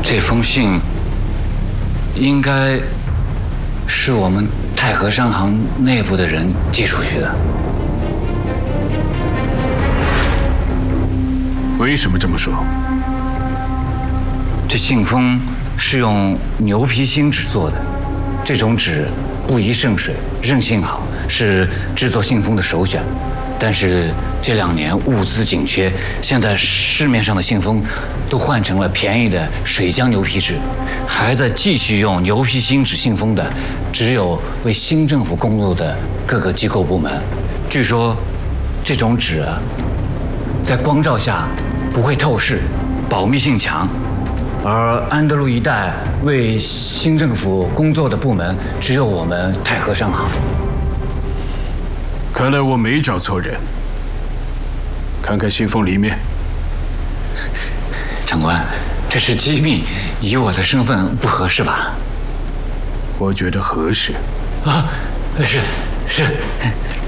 这封信应该是我们太和商行内部的人寄出去的。 为什么这么说？ 这信封是用牛皮芯纸做的，这种纸不宜渗水，韧性好，是制作信封的首选。但是这2年物资紧缺，现在市面上的信封都换成了便宜的水浆牛皮纸，还在继续用牛皮芯纸信封的，只有为新政府工作的各个机构部门。据说这种纸啊，在光照下不会透视，保密性强。而安德鲁一带为新政府工作的部门，只有我们太和商行。 看来我没找错人。看看信封里面。 长官，这是机密，以我的身份不合适吧？ 我觉得合适。 啊，是。